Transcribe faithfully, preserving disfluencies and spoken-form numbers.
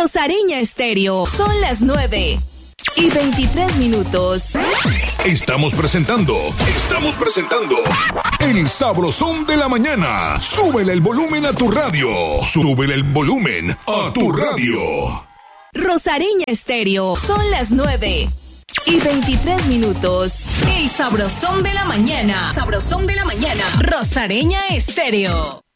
Rosareña Estéreo. Son las nueve y veintitrés minutos. Estamos presentando, estamos presentando El Sabrosón de la Mañana. Súbele el volumen a tu radio. Súbele el volumen a tu radio. Rosareña Estéreo. Son las nueve y veintitrés minutos. El Sabrosón de la Mañana. Sabrosón de la Mañana. Rosareña Estéreo.